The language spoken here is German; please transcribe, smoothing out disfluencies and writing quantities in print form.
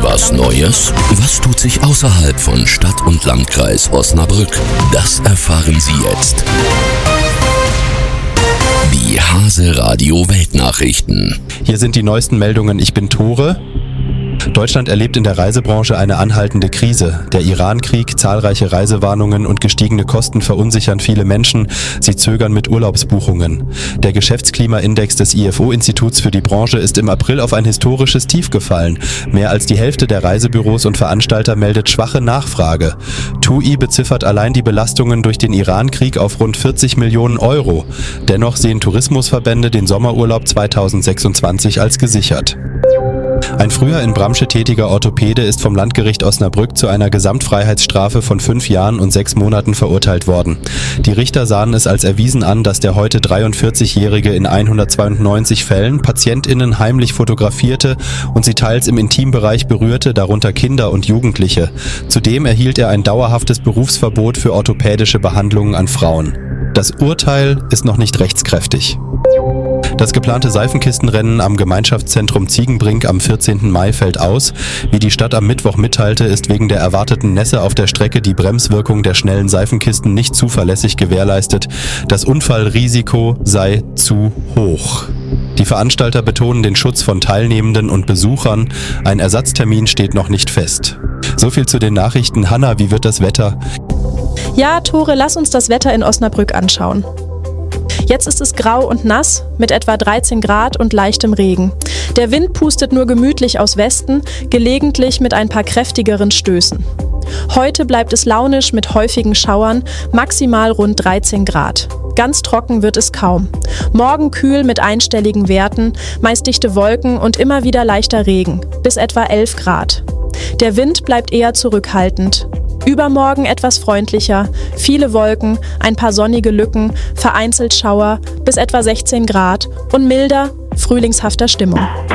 Was Neues? Was tut sich außerhalb von Stadt und Landkreis Osnabrück? Das erfahren Sie jetzt. Die Hase Radio Weltnachrichten. Hier sind die neuesten Meldungen. Ich bin Tore. Deutschland erlebt in der Reisebranche eine anhaltende Krise. Der Iran-Krieg, zahlreiche Reisewarnungen und gestiegene Kosten verunsichern viele Menschen. Sie zögern mit Urlaubsbuchungen. Der Geschäftsklimaindex des IFO-Instituts für die Branche ist im April auf ein historisches Tief gefallen. Mehr als die Hälfte der Reisebüros und Veranstalter meldet schwache Nachfrage. TUI beziffert allein die Belastungen durch den Iran-Krieg auf rund 40 Millionen Euro. Dennoch sehen Tourismusverbände den Sommerurlaub 2026 als gesichert. Ein früher in Bramsche tätiger Orthopäde ist vom Landgericht Osnabrück zu einer Gesamtfreiheitsstrafe von 5 Jahren und 6 Monaten verurteilt worden. Die Richter sahen es als erwiesen an, dass der heute 43-Jährige in 192 Fällen PatientInnen heimlich fotografierte und sie teils im Intimbereich berührte, darunter Kinder und Jugendliche. Zudem erhielt er ein dauerhaftes Berufsverbot für orthopädische Behandlungen an Frauen. Das Urteil ist noch nicht rechtskräftig. Das geplante Seifenkistenrennen am Gemeinschaftszentrum Ziegenbrink am 14. Mai fällt aus. Wie die Stadt am Mittwoch mitteilte, ist wegen der erwarteten Nässe auf der Strecke die Bremswirkung der schnellen Seifenkisten nicht zuverlässig gewährleistet. Das Unfallrisiko sei zu hoch. Die Veranstalter betonen den Schutz von Teilnehmenden und Besuchern. Ein Ersatztermin steht noch nicht fest. So viel zu den Nachrichten. Hanna, wie wird das Wetter? Ja, Tore, lass uns das Wetter in Osnabrück anschauen. Jetzt ist es grau und nass mit etwa 13 Grad und leichtem Regen. Der Wind pustet nur gemütlich aus Westen, gelegentlich mit ein paar kräftigeren Stößen. Heute bleibt es launisch mit häufigen Schauern, maximal rund 13 Grad. Ganz trocken wird es kaum. Morgen kühl mit einstelligen Werten, meist dichte Wolken und immer wieder leichter Regen, bis etwa 11 Grad. Der Wind bleibt eher zurückhaltend. Übermorgen etwas freundlicher, viele Wolken, ein paar sonnige Lücken, vereinzelt Schauer, bis etwa 16 Grad und milder, frühlingshafter Stimmung.